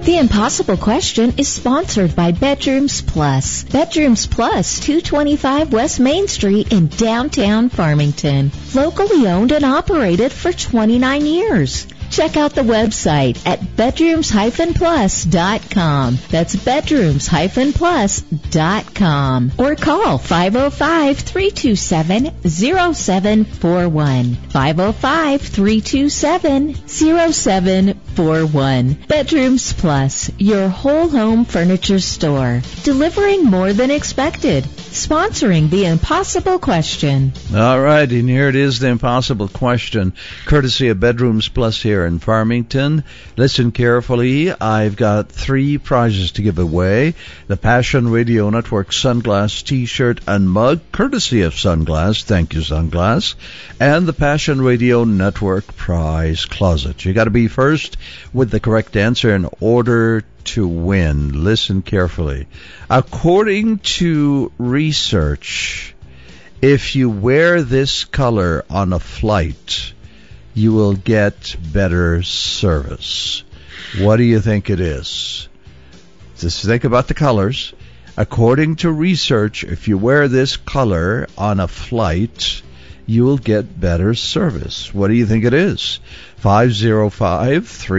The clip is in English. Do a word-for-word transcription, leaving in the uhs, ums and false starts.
The Impossible Question is sponsored by Bedrooms Plus. Bedrooms Plus, two twenty-five West Main Street in downtown Farmington. Locally owned and operated for twenty-nine years. Check out the website at bedrooms dash plus dot com. That's bedrooms dash plus dot com. Or call five oh five, three two seven, oh seven four one. five oh five, three two seven, oh seven four one. Bedrooms Plus, your whole home furniture store. Delivering more than expected. Sponsoring The Impossible Question. All right, and here it is, The Impossible Question, courtesy of Bedrooms Plus here in Farmington. Listen carefully. I've got three prizes to give away. The Passion Radio Network Sunglass T-shirt and mug, courtesy of Sunglass. Thank you, Sunglass. And the Passion Radio Network prize closet. You got to be first with the correct answer in order to win. Listen carefully. According to research, if you wear this color on a flight, you will get better service. What do you think it is? Just think about the colors. According to research, if you wear this color on a flight, you will get better service. What do you think it is? five oh five, three